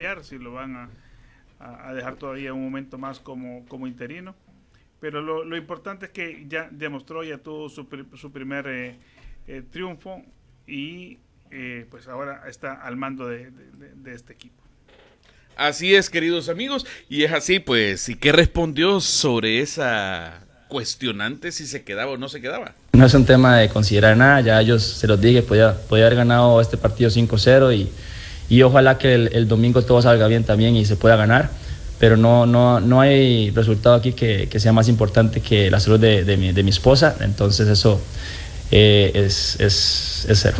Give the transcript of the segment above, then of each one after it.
cambiar, si lo van a dejar todavía un momento más como interino. Pero lo importante es que ya demostró, ya tuvo su primer triunfo y pues ahora está al mando de este equipo. Así es, queridos amigos, y es así, pues, ¿y qué respondió sobre esa cuestionante si se quedaba o no se quedaba? No es un tema de considerar nada, ya ellos, se los dije, podía haber ganado este partido 5-0 y ojalá que el domingo todo salga bien también y se pueda ganar, pero no hay resultado aquí que sea más importante que la salud de mi esposa, entonces eso es cero.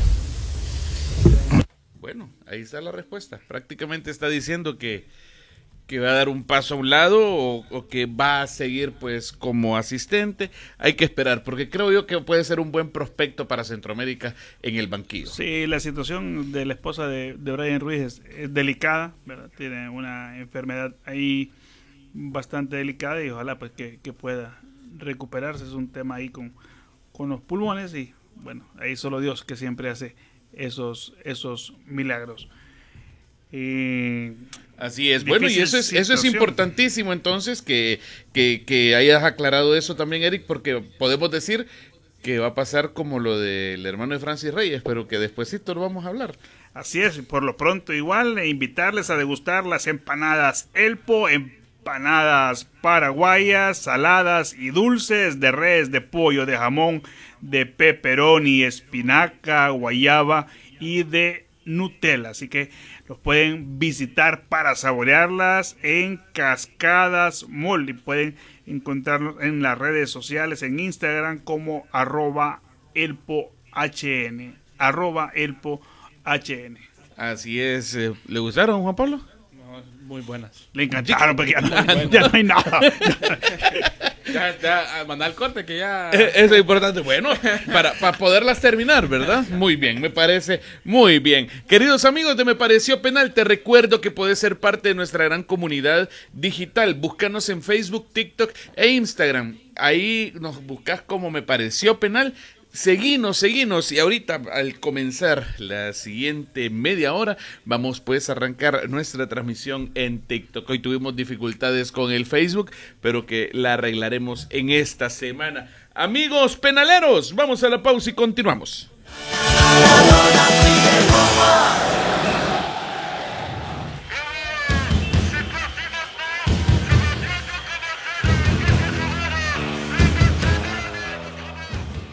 Bueno, ahí está la respuesta. Prácticamente está diciendo que va a dar un paso a un lado o que va a seguir pues como asistente. Hay que esperar, porque creo yo que puede ser un buen prospecto para Centroamérica en el banquillo. Sí, la situación de la esposa de Brian Ruiz es delicada, ¿verdad? Tiene una enfermedad ahí bastante delicada y ojalá pues que pueda recuperarse. Es un tema ahí con los pulmones y bueno, ahí solo Dios que siempre hace esos milagros. Así es, bueno, y eso es importantísimo entonces que hayas aclarado eso también, Eric, porque podemos decir que va a pasar como lo del hermano de Francis Reyes, pero que despuesito lo vamos a hablar. Así es, por lo pronto igual, invitarles a degustar las empanadas Elpo, empanadas paraguayas, saladas y dulces de res, de pollo, de jamón, de pepperoni, espinaca, guayaba y de Nutella, así que los pueden visitar para saborearlas en Cascadas Mall y pueden encontrarlos en las redes sociales, en Instagram como @elpohn, @elpohn. Así es, ¿le gustaron, Juan Pablo? No, muy buenas. Le encantaron porque ya no hay nada. Ya, mandar el corte que ya... Eso es importante, bueno, para poderlas terminar, ¿verdad? Muy bien, me parece muy bien. Queridos amigos de Me Pareció Penal, te recuerdo que puedes ser parte de nuestra gran comunidad digital. Búscanos en Facebook, TikTok e Instagram. Ahí nos buscas como Me Pareció Penal. Seguinos, y ahorita al comenzar la siguiente media hora vamos pues a arrancar nuestra transmisión en TikTok. Hoy tuvimos dificultades con el Facebook, pero que la arreglaremos en esta semana. Amigos penaleros, vamos a la pausa y continuamos.